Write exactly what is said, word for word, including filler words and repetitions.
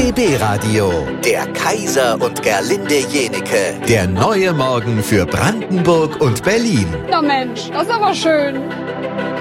B B Radio. Der Kaiser und Gerlinde Jenecke. Der neue Morgen für Brandenburg und Berlin. Na Mensch, das ist aber schön.